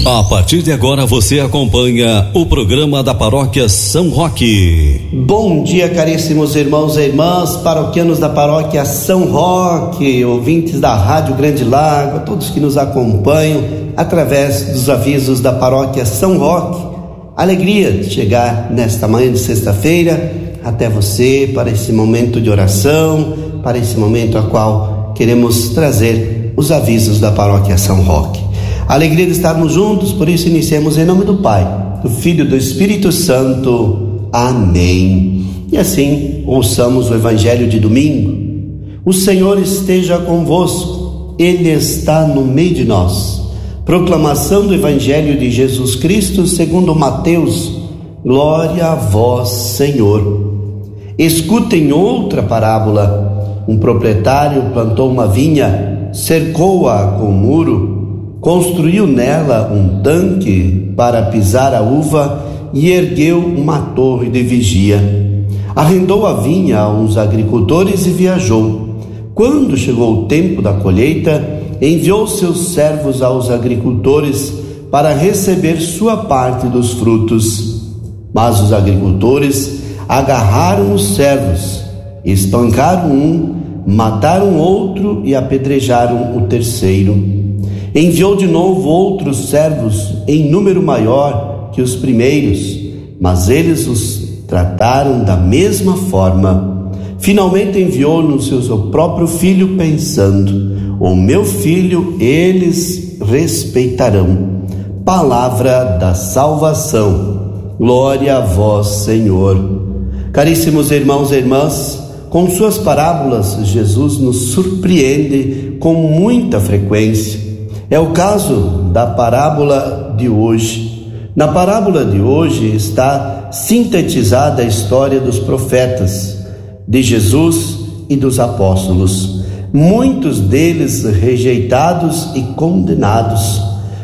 A partir de agora você acompanha o programa da Paróquia São Roque. Bom dia, caríssimos irmãos e irmãs, paroquianos da Paróquia São Roque, ouvintes da Rádio Grande Lago, todos que nos acompanham através dos avisos da Paróquia São Roque. Alegria de chegar nesta manhã de sexta-feira até você para esse momento de oração, para esse momento a qual queremos trazer os avisos da Paróquia São Roque. Alegria de estarmos juntos, por isso iniciemos em nome do Pai, do Filho e do Espírito Santo. Amém. E assim, ouçamos o Evangelho de domingo. O Senhor esteja convosco, Ele está no meio de nós. Proclamação do Evangelho de Jesus Cristo segundo Mateus. Glória a vós, Senhor. Escutem outra parábola. Um proprietário plantou uma vinha, cercou-a com muro, construiu nela um tanque para pisar a uva e ergueu uma torre de vigia. Arrendou a vinha a uns agricultores e viajou. Quando chegou o tempo da colheita, enviou seus servos aos agricultores para receber sua parte dos frutos. Mas os agricultores agarraram os servos, espancaram um, mataram outro e apedrejaram o terceiro. Enviou de novo outros servos em número maior que os primeiros, mas eles os trataram da mesma forma. Finalmente enviou-nos o seu próprio filho, pensando: o meu filho eles respeitarão. Palavra da salvação. Glória a vós, Senhor. Caríssimos irmãos e irmãs, com suas parábolas, Jesus nos surpreende com muita frequência. É o caso da parábola de hoje. Na parábola de hoje está sintetizada a história dos profetas, de Jesus e dos apóstolos, muitos deles rejeitados e condenados,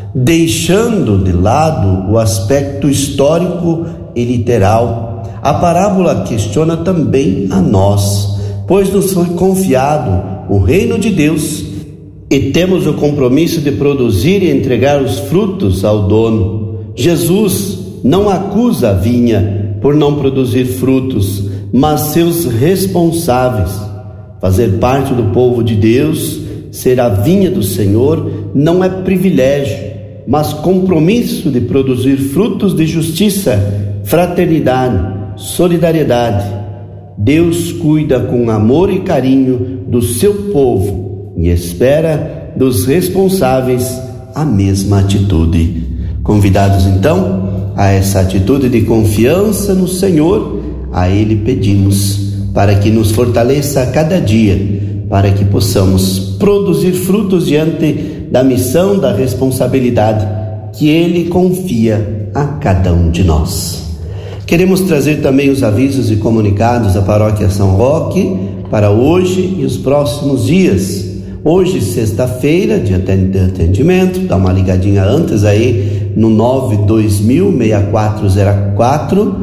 deixando de lado o aspecto histórico e literal. A parábola questiona também a nós, pois nos foi confiado o reino de Deus e temos o compromisso de produzir e entregar os frutos ao dono. Jesus não acusa a vinha por não produzir frutos, mas seus responsáveis. Fazer parte do povo de Deus, ser a vinha do Senhor, não é privilégio, mas compromisso de produzir frutos de justiça, fraternidade, solidariedade. Deus cuida com amor e carinho do seu povo e espera dos responsáveis a mesma atitude. Convidados então a essa atitude de confiança no Senhor, a Ele pedimos para que nos fortaleça a cada dia, para que possamos produzir frutos diante da missão, da responsabilidade que Ele confia a cada um de nós. Queremos trazer também os avisos e comunicados da Paróquia São Roque para hoje e os próximos dias. Hoje, sexta-feira, dia de atendimento, dá uma ligadinha antes aí no 92000-6404,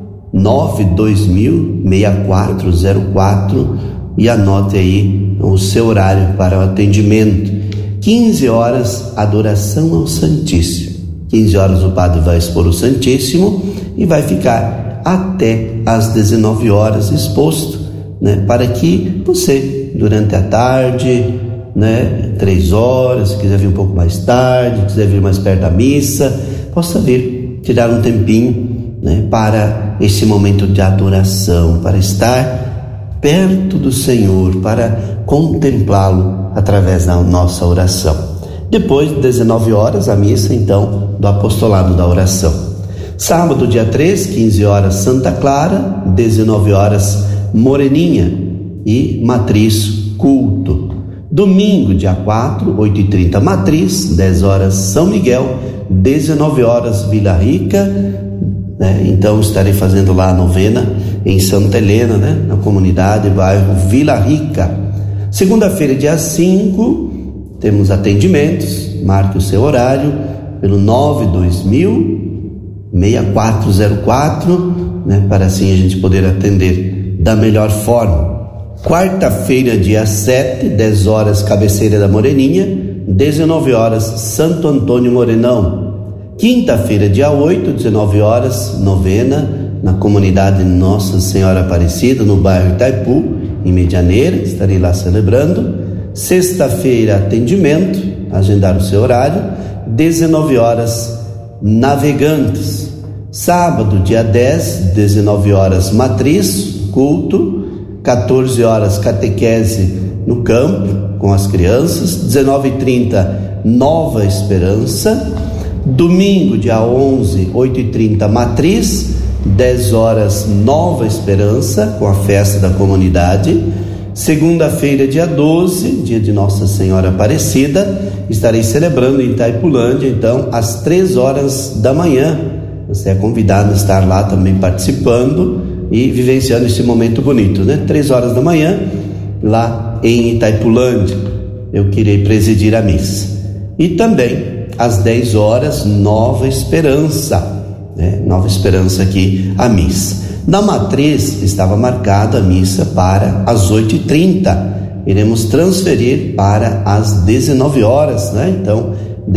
92000-6404, e anote aí o seu horário para o atendimento. 15 horas, adoração ao Santíssimo. 15 horas o padre vai expor o Santíssimo e vai ficar até às 19 horas exposto, né, para que você, durante a tarde, 3 horas, se quiser vir um pouco mais tarde, quiser vir mais perto da missa, possa vir, tirar um tempinho, para esse momento de adoração, para estar perto do Senhor, para contemplá-lo através da nossa oração. Depois, 19 horas, a missa, então, do apostolado da oração. Sábado, dia 3, 15 horas, Santa Clara, 19 horas, Moreninha e Matriz, culto. Domingo, dia 4, 8h30, Matriz, 10 horas, São Miguel, 19 horas, Vila Rica, então estarei fazendo lá a novena em Santa Helena, na comunidade, bairro Vila Rica. Segunda-feira, dia 5, temos atendimentos, marque o seu horário pelo 92000-6404, para assim a gente poder atender da melhor forma. Quarta-feira, dia 7, 10 horas, Cabeceira da Moreninha, 19 horas, Santo Antônio Morenão. Quinta-feira, dia 8, 19 horas, novena na comunidade Nossa Senhora Aparecida, no bairro Itaipu, em Medianeira, estarei lá celebrando. Sexta-feira, atendimento, agendar o seu horário, 19 horas, Navegantes. Sábado, dia 10, 19 horas, matriz, culto, 14 horas, catequese no campo, com as crianças, 19h30, Nova Esperança. Domingo, dia 11, 8h30, matriz, 10 horas, Nova Esperança, com a festa da comunidade. Segunda-feira, dia 12, dia de Nossa Senhora Aparecida, estarei celebrando em Itaipulândia, então, às 3 horas da manhã. Você é convidado a estar lá também participando e vivenciando esse momento bonito, né? 3 horas da manhã, lá em Itaipulândia, eu queria presidir a missa. E também, às 10 horas, Nova Esperança, né? Nova Esperança aqui, a missa. Na matriz estava marcada a missa para as 8h30, iremos transferir para as 19 horas, né? Então,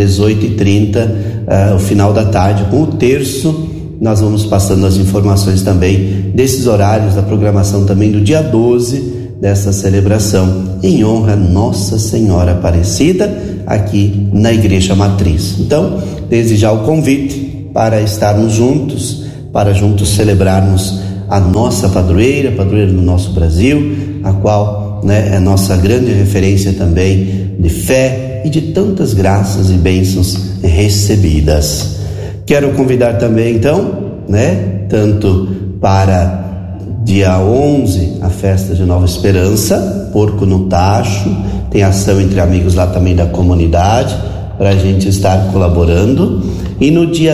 18h30, o final da tarde, com o terço. Nós vamos passando as informações também desses horários da programação também do dia 12 dessa celebração em honra a Nossa Senhora Aparecida aqui na Igreja Matriz. Então, desde já o convite para estarmos juntos, para juntos celebrarmos a nossa padroeira do nosso Brasil, a qual, né, é nossa grande referência também de fé e de tantas graças e bênçãos recebidas. Quero convidar também, então, né, tanto para dia 11, a festa de Nova Esperança, Porco no Tacho, tem ação entre amigos lá também da comunidade, para a gente estar colaborando. E no dia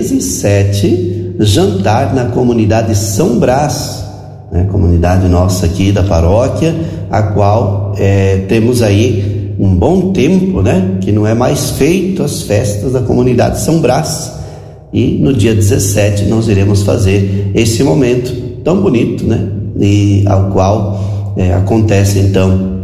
17, jantar na comunidade São Brás, né, comunidade nossa aqui da paróquia, a qual temos aí um bom tempo, né, que não é mais feito as festas da comunidade São Brás. E no dia 17 nós iremos fazer esse momento tão bonito, né? E ao qual acontece então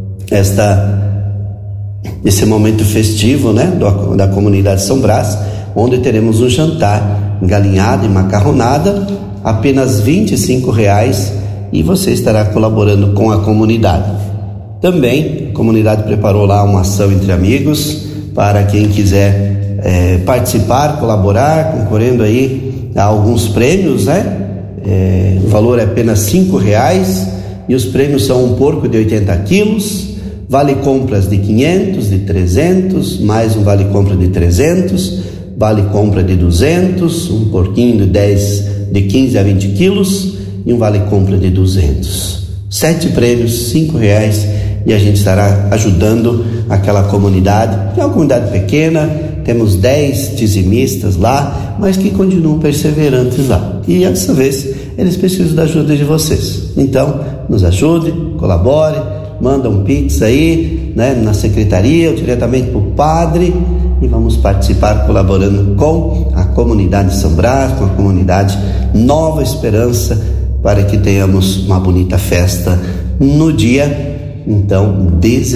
esse momento festivo, né? Da comunidade São Brás, onde teremos um jantar, galinhada e macarronada, apenas R$25, e você estará colaborando com a comunidade. Também a comunidade preparou lá uma ação entre amigos para quem quiser participar, colaborar, concorrendo aí a alguns prêmios, né? O valor é apenas R$5 e os prêmios são um porco de 80 quilos, vale compras de 500, de 300, mais um vale compra de 300, vale compra de 200, um porquinho de 15 a 20 quilos e um vale compra de 200. 7 prêmios, R$5, e a gente estará ajudando aquela comunidade. É uma comunidade pequena, temos 10 dizimistas lá, mas que continuam perseverantes lá. E dessa vez eles precisam da ajuda de vocês. Então, nos ajude, colabore, manda um pix aí, né, na secretaria ou diretamente para o padre, e vamos participar colaborando com a comunidade São Brás, com a comunidade Nova Esperança, para que tenhamos uma bonita festa no dia, então,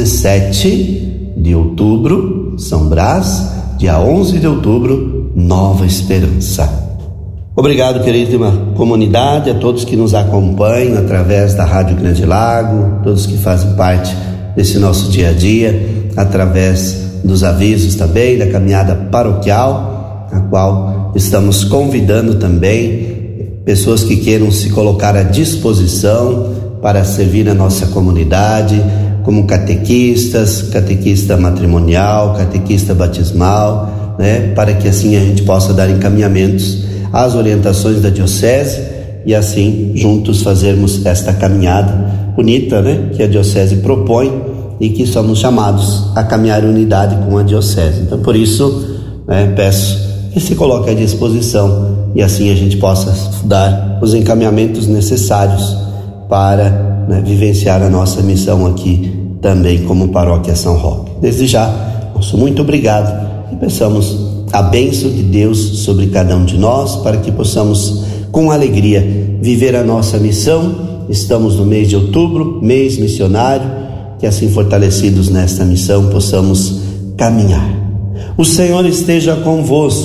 17 de outubro, São Brás, dia 11 de outubro, Nova Esperança. Obrigado, querida comunidade, a todos que nos acompanham através da Rádio Grande Lago, todos que fazem parte desse nosso dia a dia, através dos avisos também, da caminhada paroquial, a qual estamos convidando também pessoas que queiram se colocar à disposição para servir a nossa comunidade, como catequistas, catequista matrimonial, catequista batismal, né, para que assim a gente possa dar encaminhamentos às orientações da diocese e assim juntos fazermos esta caminhada bonita, né, que a diocese propõe e que somos chamados a caminhar em unidade com a diocese. Então, por isso, né, peço que se coloque à disposição e assim a gente possa dar os encaminhamentos necessários para, né, vivenciar a nossa missão aqui também como Paróquia São Roque. Desde já, nosso muito obrigado e peçamos a bênção de Deus sobre cada um de nós para que possamos com alegria viver a nossa missão. Estamos no mês de outubro, mês missionário, que assim fortalecidos nesta missão possamos caminhar. O Senhor esteja convosco,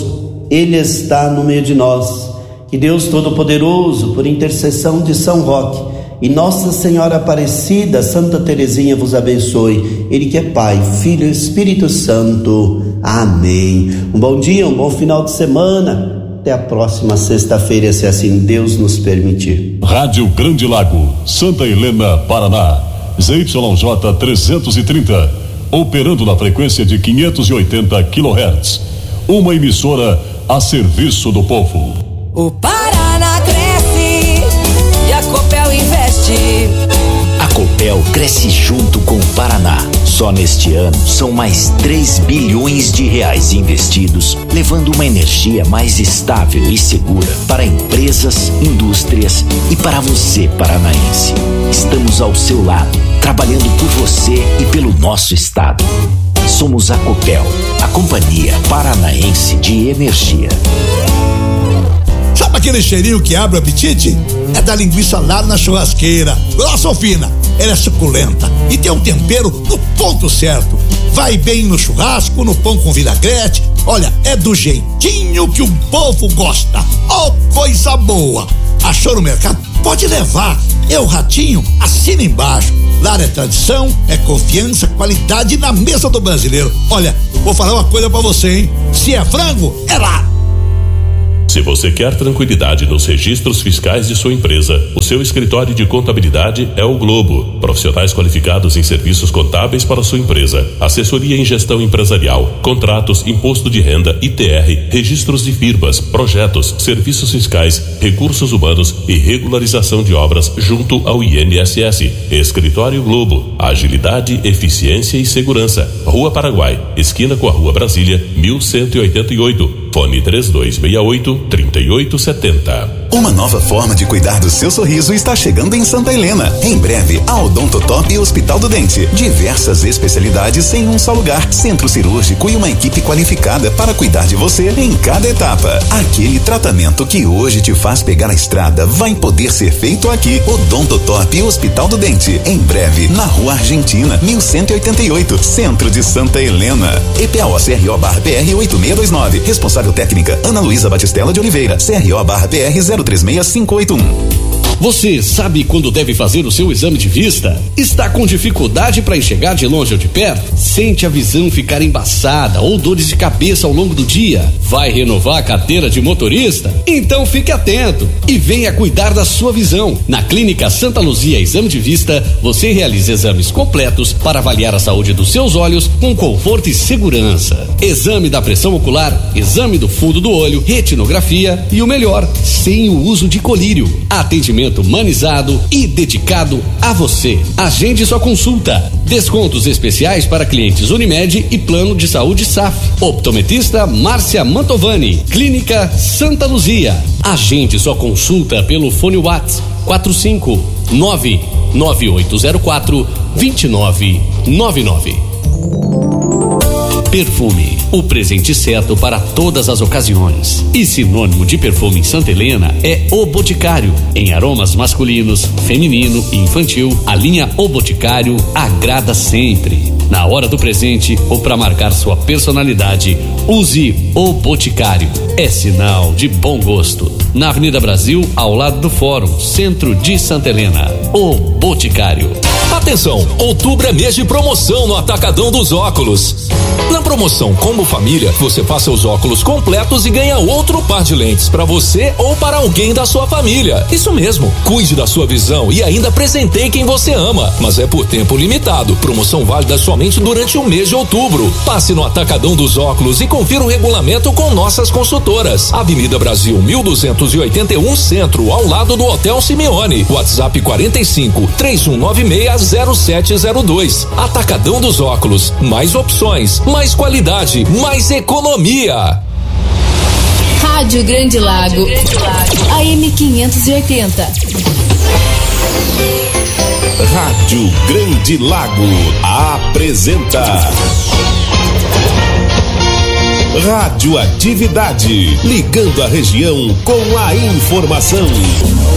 Ele está no meio de nós. Que Deus Todo-Poderoso, por intercessão de São Roque e Nossa Senhora Aparecida, Santa Teresinha, vos abençoe. Ele que é Pai, Filho e Espírito Santo. Amém. Um bom dia, um bom final de semana. Até a próxima sexta-feira, se assim Deus nos permitir. Rádio Grande Lago, Santa Helena, Paraná. ZYJ 330, operando na frequência de 580 kHz. Uma emissora a serviço do povo. O Paraná cresce e a Copel investe. A Copel cresce junto com o Paraná. Só neste ano são mais 3 bilhões de reais investidos, levando uma energia mais estável e segura para empresas, indústrias e para você, paranaense. Estamos ao seu lado, trabalhando por você e pelo nosso estado. Somos a Copel, a Companhia Paranaense de Energia. Sabe aquele cheirinho que abre o apetite? É da linguiça lá na churrasqueira, grossa ou fina. Ela é suculenta e tem um tempero no ponto certo. Vai bem no churrasco, no pão com vinagrete. Olha, é do jeitinho que o povo gosta. Oh, coisa boa! Achou no mercado? Pode levar. É o Ratinho, assina embaixo. Lá é tradição, é confiança, qualidade na mesa do brasileiro. Olha, vou falar uma coisa pra você, hein? Se é frango, é lá. Se você quer tranquilidade nos registros fiscais de sua empresa, o seu escritório de contabilidade é o Globo. Profissionais qualificados em serviços contábeis para sua empresa, assessoria em gestão empresarial, contratos, imposto de renda, ITR, registros de firmas, projetos, serviços fiscais, recursos humanos e regularização de obras junto ao INSS. Escritório Globo, agilidade, eficiência e segurança. Rua Paraguai, esquina com a Rua Brasília, 1188. Fone 3268-3870. Uma nova forma de cuidar do seu sorriso está chegando em Santa Helena. Em breve, a Odontotop Hospital do Dente. Diversas especialidades em um só lugar. Centro cirúrgico e uma equipe qualificada para cuidar de você em cada etapa. Aquele tratamento que hoje te faz pegar a estrada vai poder ser feito aqui. Odontotop Hospital do Dente. Em breve, na Rua Argentina, 1188, Centro de Santa Helena. EPAO-CRO/PR 8629. Responsável técnica Ana Luísa Batistella de Oliveira. CRO/PR 036581. Você sabe quando deve fazer o seu exame de vista? Está com dificuldade para enxergar de longe ou de perto? Sente a visão ficar embaçada ou dores de cabeça ao longo do dia? Vai renovar a carteira de motorista? Então fique atento e venha cuidar da sua visão. Na Clínica Santa Luzia Exame de Vista, você realiza exames completos para avaliar a saúde dos seus olhos com conforto e segurança. Exame da pressão ocular, exame do fundo do olho, retinografia e o melhor, sem o uso de colírio. Atendimento humanizado e dedicado a você. Agende sua consulta. Descontos especiais para clientes Unimed e Plano de Saúde SAF. Optometrista Márcia Mantovani. Clínica Santa Luzia. Agende sua consulta pelo fone WhatsApp 459-9804-2999. Perfume, o presente certo para todas as ocasiões. E sinônimo de perfume em Santa Helena é O Boticário. Em aromas masculinos, feminino e infantil, a linha O Boticário agrada sempre. Na hora do presente ou para marcar sua personalidade, use O Boticário. É sinal de bom gosto. Na Avenida Brasil, ao lado do Fórum, centro de Santa Helena. O Boticário. Atenção, outubro é mês de promoção no Atacadão dos Óculos. Na promoção Combo Família, você faz seus óculos completos e ganha outro par de lentes para você ou para alguém da sua família. Isso mesmo, cuide da sua visão e ainda presenteie quem você ama, mas é por tempo limitado. Promoção válida somente durante o mês de outubro. Passe no Atacadão dos Óculos e confira o regulamento com nossas consultoras. Avenida Brasil 1281 Centro, ao lado do Hotel Simeone. WhatsApp 45-3196-0702. Atacadão dos Óculos, mais opções, mais qualidade, mais economia. Rádio Grande Lago, AM 580. Rádio Grande Lago apresenta Radioatividade, ligando a região com a informação.